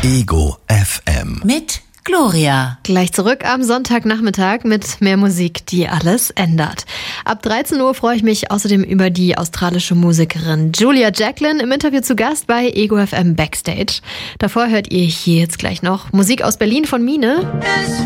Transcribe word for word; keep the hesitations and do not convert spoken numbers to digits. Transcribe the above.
Ego F M. Mit Gloria. Gleich zurück am Sonntagnachmittag mit mehr Musik, die alles ändert. Ab dreizehn Uhr freue ich mich außerdem über die australische Musikerin Julia Jacklin im Interview zu Gast bei Ego F M Backstage. Davor hört ihr hier jetzt gleich noch Musik aus Berlin von Mine.